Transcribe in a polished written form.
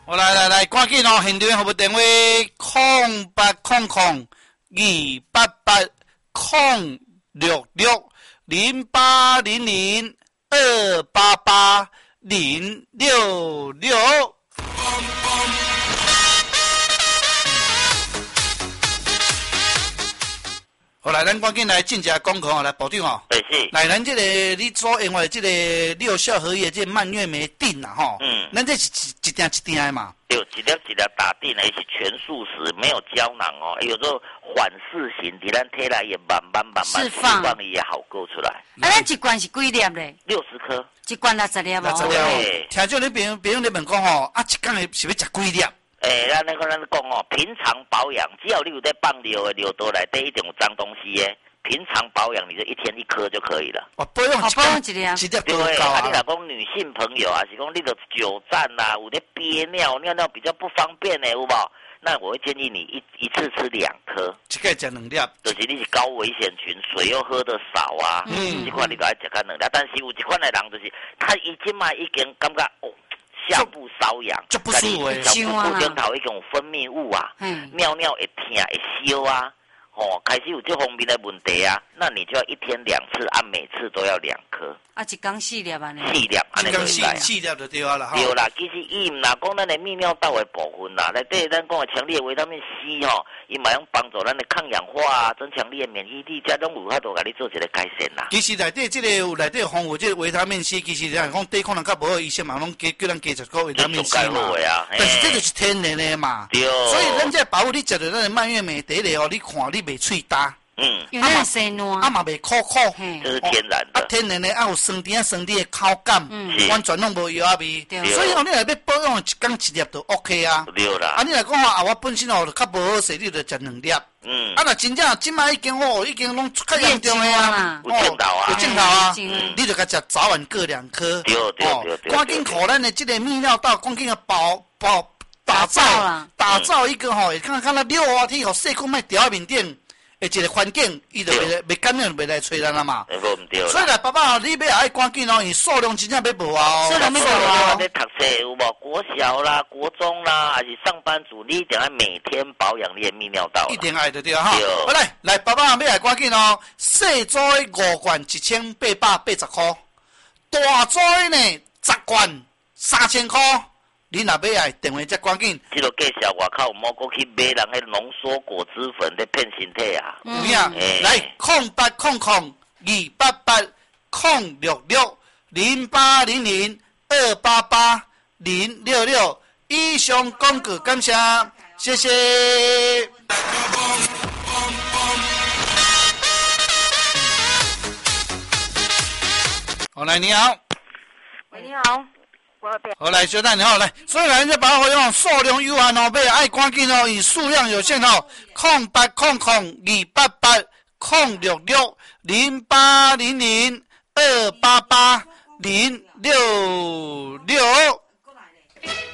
好，来，赶紧哦！现场服务电话0800-288-066。好，来，咱赶紧来进一下功课哦，来部长哦。 是。 来，咱这个你所用的这个六效荷叶这蔓越莓锭啊，吼。咱这是一点一点的嘛。 对，一粒一粒打锭的，是全素食，没有胶囊哦。有时候缓释型，伫咱体内也慢慢释放也好够出来。 咱一罐是几粒嘞 ？60颗。 一罐60粒哦。 60粒哦。听少你朋友在问讲吼，一天是要食几粒？ 咱讲哦，平常保养，只要你有在放尿的尿道内底一定有脏东西的，平常保养你就一天1颗就可以了。 保养一粒， 对啊。你若讲女性朋友啊，是讲你的久站啦，有在憋尿比较不方便的，有无？那我会建议你一次吃2颗， 一个食2粒， 就是你是高危险群，水又喝得少啊，这款你就要食较2粒。但是有一款的人就是，他已经感觉哦。下部瘙痒， 就不舒服诶， 小腹中头一种分泌物啊，尿尿会痛会烧啊，开始有这方面的问题啊，那你就要1天2次，每次都要2颗。 一天4粒安尼。 4粒，安尼就 4粒就对啊啦。 对啦，其实伊唔啦讲咱的泌尿道的部分啦，内底咱讲的强烈的维他命 C 吼，伊嘛用帮助咱的抗氧化啊，增强你的免疫力，这拢有法度甲你做一个改善啦。 其实内底这个有内底丰富这个维他命 C， 其实人讲抵抗力较无好，医生嘛拢叫咱加一个维他命 C 嘛。但是这就是天然的嘛。对。所以咱这保护你食着咱的蔓越莓，第一个哦，你看你袂脆焦。 因为它生软， 嘛袂苦， 这是天然的。 天然的有酸甜的口感，完全拢无药味。所以哦，你若要保养1天1粒就 OK 啊。 对啦。 你若讲啊，我本身哦较无好势，你就食2粒。若真正即摆已经拢较严重的啊， 有镜头啊， 有镜头啊，你就甲食早晚各2颗。 对。 赶紧靠咱的这个泌尿道，赶紧要打造一个吼，看那溜滑梯，互细菌莫掉在面顶。一个环境，伊就袂感染，袂来吹咱啦嘛。所以啦，爸爸，你要爱赶紧哦，伊数量真正要无啊哦。 数量要无啊。 你读册有无？国小啦、国中啦，还是上班族，你一定要每天保养你的泌尿道。 一定爱就对哈。好来，爸爸要爱赶紧哦。细组5罐1880块，大组呢10罐3000块。你若要爱电话才赶紧， 这个介绍外口莫过去买人迄浓缩果汁粉在骗身体啊！ 有影，来0800-288-066，以上广告感谢，谢谢。好，来你好。 喂，你好。 好，来，小蛋，你好，来，所以人家把它用数量有限哦，要爱赶紧哦，以数量有限哦，0800-288-066，0800-288-066。